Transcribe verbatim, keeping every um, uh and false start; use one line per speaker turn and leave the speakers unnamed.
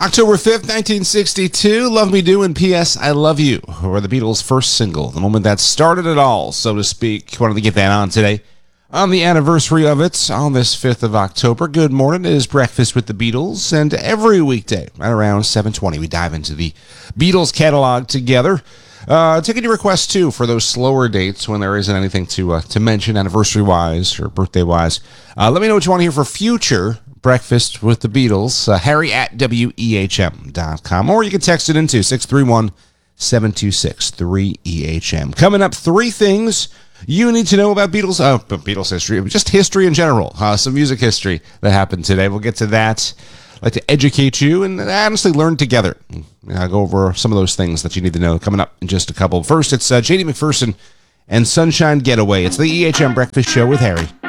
October fifth, nineteen sixty-two, Love Me Do and P S I Love You were the Beatles' first single, the moment that started it all, so to speak. Wanted to get that on today. On the anniversary of it, on this fifth of October, good morning. It is Breakfast with the Beatles, and every weekday at around seven twenty, we dive into the Beatles catalog together. Uh, taking your requests, too, for those slower dates when there isn't anything to uh, to mention anniversary-wise or birthday-wise. Uh, let me know what you want to hear for future Breakfast with the Beatles. Uh, Harry at W E H M dot com. Or you can text it into six three one, seven two six, three E H M. Coming up, three things you need to know about Beatles, uh, Beatles history, just history in general, uh, some music history that happened today. We'll get to that. I'd like to educate you and honestly learn together. I'll go over some of those things that you need to know coming up in just a couple. First, it's uh, J D McPherson and Sunshine Getaway. It's the E H M Breakfast Show with Harry.